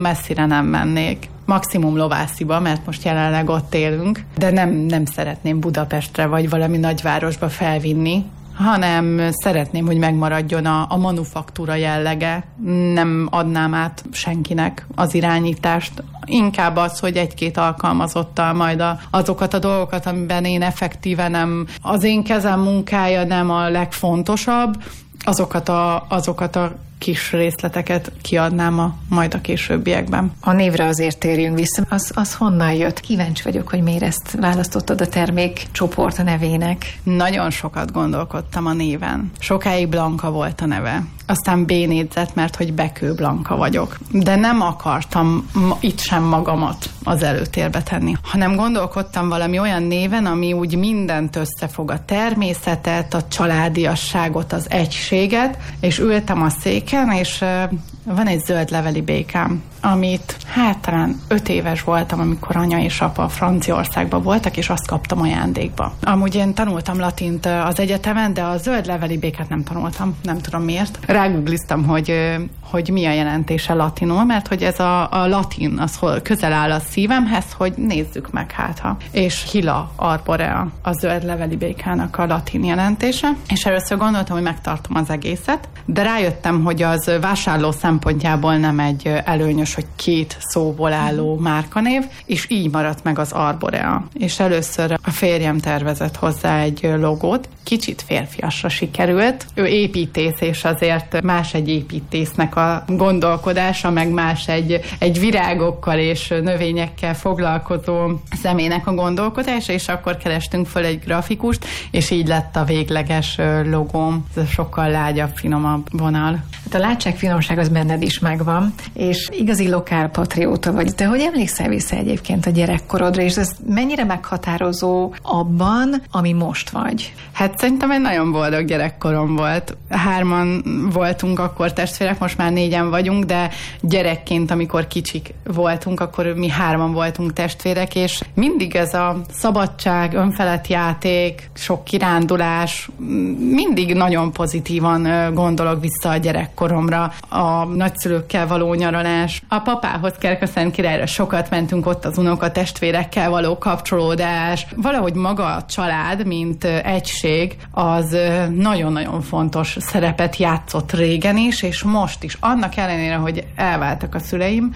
Messzire nem mennék. Maximum Lovásziba, mert most jelenleg ott élünk, de nem szeretném Budapestre vagy valami nagyvárosba felvinni, hanem szeretném, hogy megmaradjon a manufaktúra jellege. Nem adnám át senkinek az irányítást. Inkább az, hogy egy-két alkalmazottal majd azokat a dolgokat, amiben én effektíve nem, az én kezem munkája nem a legfontosabb, azokat a kis részleteket kiadnám majd a későbbiekben. A névre azért térjünk vissza. Az honnan jött? Kíváncsi vagyok, hogy miért ezt választottad a termékcsoport nevének. Nagyon sokat gondolkodtam a néven. Sokáig Blanka volt a neve. Aztán B-négyzet, mert hogy Bekő Blanka vagyok. De nem akartam itt sem magamat az előtérbe tenni, hanem gondolkodtam valami olyan néven, ami úgy mindent összefog, a természetet, a családiasságot, az egységet, és ültem a széken, és van egy zöld leveli békám, amit talán 5 éves voltam, amikor anya és apa Franciaországban voltak, és azt kaptam ajándékba. Amúgy én tanultam latint az egyetemen, de a zöld leveli békát nem tanultam, nem tudom miért. Rágoogliztam, hogy mi a jelentése latinul, mert hogy ez a latin, az közel áll a szívemhez, hogy nézzük meg ha. És Hyla arborea, a zöld leveli békának a latin jelentése, és először gondoltam, hogy megtartom az egészet, de rájöttem, hogy az vásárló szempontjából nem egy előnyös, hogy 2 szóból álló márkanév, és így maradt meg az arborea. És először a férjem tervezett hozzá egy logót, kicsit férfiasra sikerült. Ő építész, és azért más egy építésznek a gondolkodása, meg más egy virágokkal és növényekkel foglalkozó személynek a gondolkodása, és akkor kerestünk föl egy grafikust, és így lett a végleges logóm. Ez sokkal lágyabb, finomabb vonal. Hát a látságfinomság az benned is megvan, és igazi lokálpatrióta vagy. Te hogy emlékszel vissza egyébként a gyerekkorodra, és ez mennyire meghatározó abban, ami most vagy? Hát szerintem egy nagyon boldog gyerekkorom volt. 3 voltunk akkor testvérek, most már 4 vagyunk, de gyerekként, amikor kicsik voltunk, akkor mi 3 voltunk testvérek, és mindig ez a szabadság, önfelett játék, sok kirándulás, mindig nagyon pozitívan gondolok vissza a gyerekkoromra. A nagyszülőkkel való nyaralás, a papához, Kerkaszentkirályra sokat mentünk, ott az unokatestvérekkel való kapcsolódás. Valahogy maga a család, mint egység, az nagyon-nagyon fontos szerepet játszott régen is, és most is. Annak ellenére, hogy elváltak a szüleim,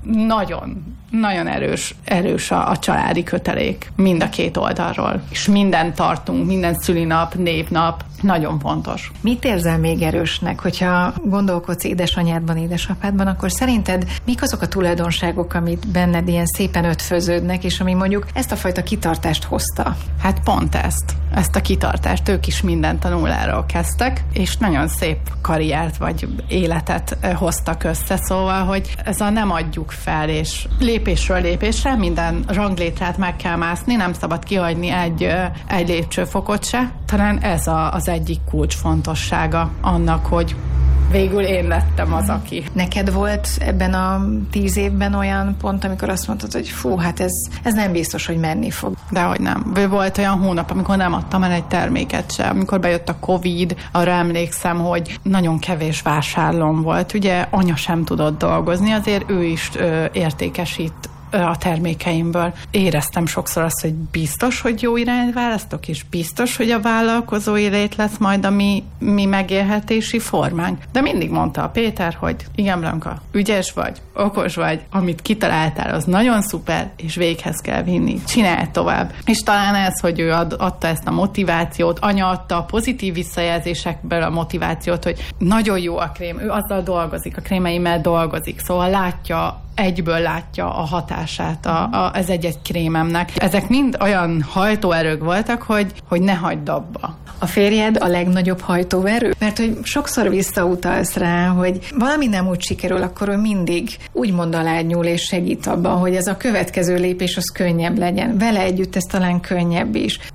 nagyon erős a családi kötelék mind a 2 oldalról. És mindent tartunk, minden szülinap, névnap, nagyon fontos. Mit érzel még erősnek, hogyha gondolkodsz édesanyádban, édesapádban, akkor szerinted mik azok a tulajdonságok, amit benned ilyen szépen ötvöződnek, és ami mondjuk ezt a fajta kitartást hozta? Hát pont ezt a kitartást, ők is minden tanuláról kezdtek, és nagyon szép karriert vagy életet hoztak össze, szóval, hogy ez a nem adjuk fel, és lépésről lépésre minden ranglétrát meg kell mászni, nem szabad kihagyni egy lépcsőfokot se. Talán ez az egyik kulcsfontossága annak, hogy végül én lettem az, aki. Neked volt ebben a 10 évben olyan pont, amikor azt mondtad, hogy fú, hát ez nem biztos, hogy menni fog. Dehogy nem. Volt olyan hónap, amikor nem adtam el egy terméket sem. Amikor bejött a Covid, arra emlékszem, hogy nagyon kevés vásárlóm volt. Ugye anya sem tudott dolgozni, azért ő is értékesít a termékeimből. Éreztem sokszor azt, hogy biztos, hogy jó irányt választok, és biztos, hogy a vállalkozói lét lesz majd a mi megélhetési formánk. De mindig mondta a Péter, hogy igen, Blanka, ügyes vagy, okos vagy, amit kitaláltál, az nagyon szuper, és véghez kell vinni. Csinálj tovább. És talán ez, hogy ő adta ezt a motivációt, anya adta a pozitív visszajelzésekből a motivációt, hogy nagyon jó a krém, ő azzal dolgozik, a krémeimmel dolgozik, szóval egyből látja a hatását az egy-egy krémemnek. Ezek mind olyan hajtóerők voltak, hogy ne hagyd abba. A férjed a legnagyobb hajtóerő? Mert hogy sokszor visszautalsz rá, hogy valami nem úgy sikerül, akkor ő mindig úgymond alányul és segít abban, hogy ez a következő lépés az könnyebb legyen. Vele együtt ez talán könnyebb is.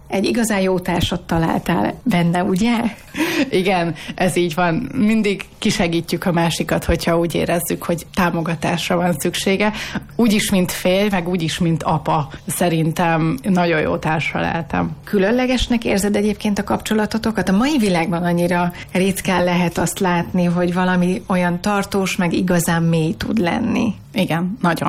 egy igazán jó társat találtál benne, ugye? Igen, ez így van. Mindig kisegítjük a másikat, hogyha úgy érezzük, hogy támogatásra van szüksége. Úgyis, mint férj, meg úgyis, mint apa. Szerintem nagyon jó társra lehetem. Különlegesnek érzed egyébként a kapcsolatotokat? A mai világban annyira ritkán lehet azt látni, hogy valami olyan tartós, meg igazán mély tud lenni. Igen, nagyon.